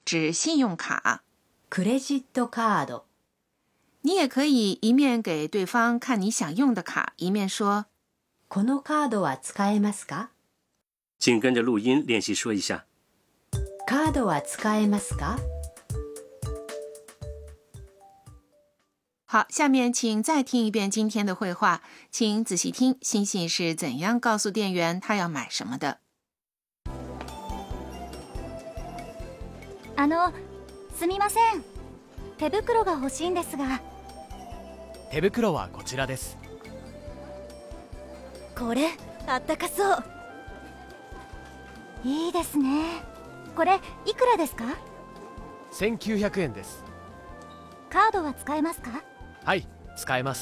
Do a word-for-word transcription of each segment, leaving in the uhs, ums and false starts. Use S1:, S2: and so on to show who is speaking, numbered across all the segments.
S1: 指信用卡。
S2: クレジットカード。
S1: 你也可以一面给对方看你想用的卡，一面说
S2: このカードは使えますか？
S3: 请跟着录音练习说一下。
S2: カードは使えますか？
S1: 好，下面请再听一遍今天的会话，请仔细听星星是怎样告诉店员他要买什么的。
S4: あの、すみません。手袋が欲しいんですが。
S5: 手袋はこちらです。
S4: これ、あったかそう。いいですね。これ、いくらですか？
S5: せんきゅうひゃくえんです。
S4: カードは使えますか？
S5: はい、使えます。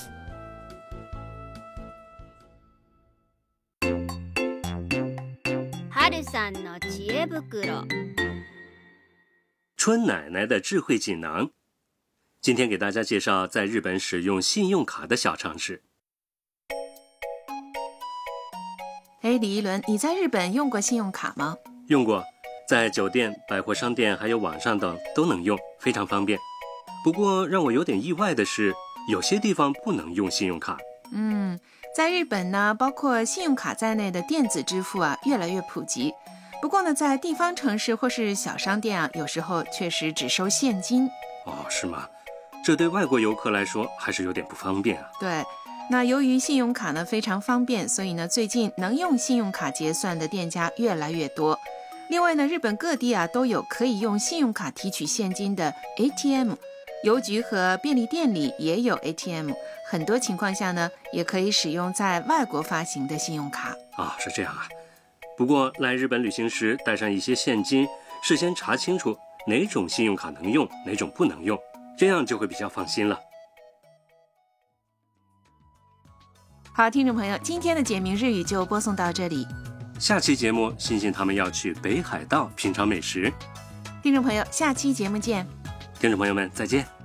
S6: 春さんの知恵袋。
S3: 春奶奶的智慧锦囊。今天给大家介绍在日本使用信用卡的小常识。
S1: 哎，李一伦，你在日本用过信用卡吗？
S3: 用过，在酒店、百货商店还有网上等都能用，非常方便。不过让我有点意外的是，有些地方不能用信用卡。
S1: 嗯，在日本呢，包括信用卡在内的电子支付啊，越来越普及。不过呢，在地方城市或是小商店啊，有时候确实只收现金。
S3: 哦，是吗？这对外国游客来说还是有点不方便啊。
S1: 对，那由于信用卡呢非常方便，所以呢，最近能用信用卡结算的店家越来越多。另外呢，日本各地啊都有可以用信用卡提取现金的 A T M， 邮局和便利店里也有 A T M， 很多情况下呢，也可以使用在外国发行的信用卡。
S3: 啊，是这样啊。不过来日本旅行时带上一些现金，事先查清楚哪种信用卡能用，哪种不能用，这样就会比较放心了。
S1: 好，听众朋友，今天的简明日语就播送到这里。
S3: 下期节目，欣欣他们要去北海道品尝美食。
S1: 听众朋友，下期节目见。
S3: 听众朋友们，再见。